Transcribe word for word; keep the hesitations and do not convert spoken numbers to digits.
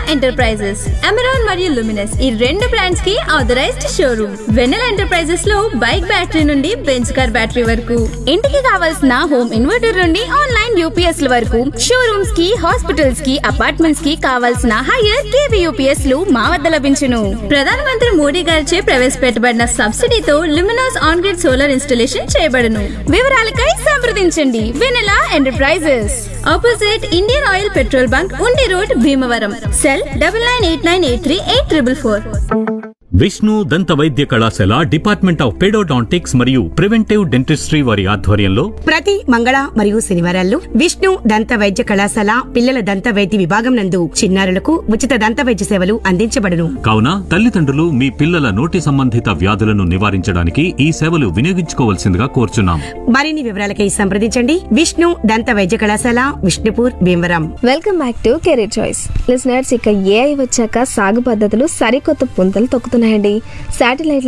Enterprises, Amaron మరియు Luminous ఈ రెండు బ్రాండ్స్ కి ఆథరైజ్డ్ షోరూమ్. వెన్నెల ఎంటర్ప్రైజెస్ లో బైక్ బ్యాటరీ నుండి బెంచ్ కార్ బ్యాటరీ వరకు, ఇంటికి కావాల్సిన హోమ్ ఇన్వర్టర్ నుండి ఆన్లైన్ యూపీఎస్ ల వరకు, షోరూమ్స్ కి, హాస్పిటల్స్ కి, అపార్ట్మెంట్స్ కి కావాల్సిన హైయర్ కేవీ యూపీఎస్ లు మా వద్ద లభించును. ప్రధానమంత్రి మోడీ గారిచే ప్రవేశపెట్టబడిన సబ్సిడీతో Luminous on grid solar installation చేయబడును. వివరాలకై సంప్రదించండి వెన్నెల enterprises, opposite Indian oil petrol bunk, ఉండి road, Bhimavaram. Cell double nine eight nine eight three eight triple four. Vishnu దంత వైద్య కళాశాల డిపార్ట్మెంట్ ఆఫ్ పెడోడాంటిక్స్ మరియు ప్రివెంటివ్ డెంటిస్ట్రీ వారి ఆధ్వర్యంలో ప్రతి మంగళ మరియు శనివారాల్లో విష్ణు దంత వైద్య కళాశాల పిల్లల దంత వైద్య విభాగం నందు చిన్నారులకు ఉచిత దంత వైద్య సేవలు అందించబడును. కావున తల్లిదండ్రులు మీ పిల్లల నోటి సంబంధిత వ్యాధులను నివారించడానికి ఈ సేవలు వినియోగించుకోవాల్సిందిగా కోరుచున్నాం. మరిన్ని వివరాలకై సంప్రదించండి విష్ణు దంత వైద్య కళాశాల, Vishnupur, Bhimavaram. Welcome back to career choice listeners. ఇక ఏఐ వచ్చాక సాగు పద్ధతులు సరికొత్త పుంతలు తొక్కుతున్నాయండి. శాటిలైట్